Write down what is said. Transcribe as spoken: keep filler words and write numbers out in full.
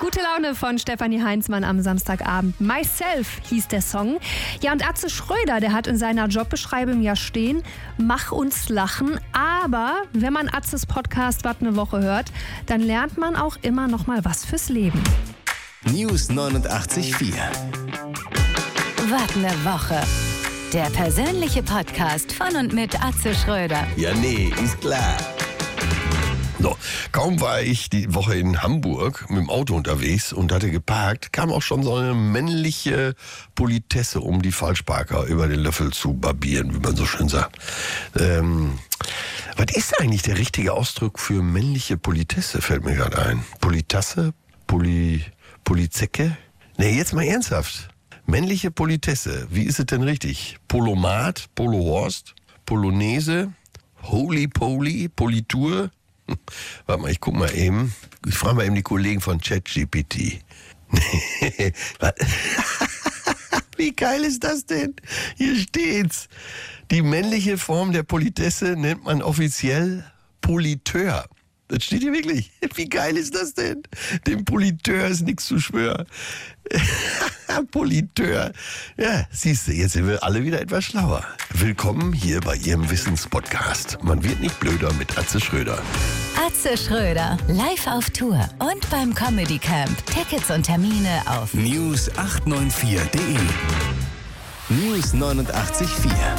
Gute Laune von Stefanie Heinzmann am Samstagabend. Myself hieß der Song. Ja, und Atze Schröder, der hat in seiner Jobbeschreibung ja stehen, mach uns lachen. Aber wenn man Atzes Podcast Wat ne Woche hört, dann lernt man auch immer noch mal was fürs Leben. News neunundachtzig Komma vier. Wat ne Woche. Der persönliche Podcast von und mit Atze Schröder. Ja, nee, ist klar. So, kaum war ich die Woche in Hamburg mit dem Auto unterwegs und hatte geparkt, kam auch schon so eine männliche Politesse, um die Falschparker über den Löffel zu barbieren, wie man so schön sagt. Ähm, was ist eigentlich der richtige Ausdruck für männliche Politesse, fällt mir gerade ein. Politasse? Poli... Polizecke? Nee, jetzt mal ernsthaft. Männliche Politesse, wie ist es denn richtig? Polomat, Polohorst, Polonaise, Holy Poly, Politur? Warte mal, ich guck mal eben. Ich frage mal eben die Kollegen von ChatGPT. Wie geil ist das denn? Hier steht's. Die männliche Form der Politesse nennt man offiziell Politeur. Das steht hier wirklich. Wie geil ist das denn? Dem Politeur ist nichts zu schwören. Politeur. Ja, siehst du, jetzt sind wir alle wieder etwas schlauer. Willkommen hier bei Ihrem Wissenspodcast. Man wird nicht blöder mit Atze Schröder. Atze Schröder, live auf Tour und beim Comedy Camp. Tickets und Termine auf News acht neun vier punkt de. News neunundachtzig Komma vier.